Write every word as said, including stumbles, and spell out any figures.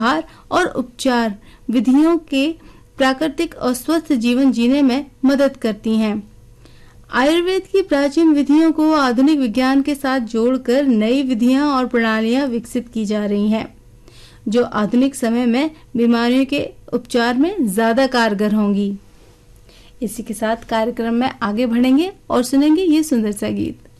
आहार और उपचार विधियों के प्राकृतिक और स्वस्थ जीवन जीने में मदद करती हैं। आयुर्वेद की प्राचीन विधियों को आधुनिक विज्ञान के साथ जोड़कर नई विधियां और प्रणालियां विकसित की जा रही हैं, जो आधुनिक समय में बीमारियों के उपचार में ज्यादा कारगर होंगी। इसी के साथ कार्यक्रम में आगे बढ़ेंगे और सुनेंगे ये सुंदर सा गीत।